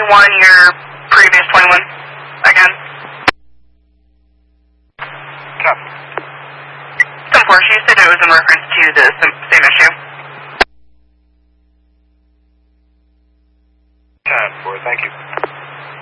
your previous 21 again. Copy. 10-4, she said it was in reference to the same issue. 10-4, thank you.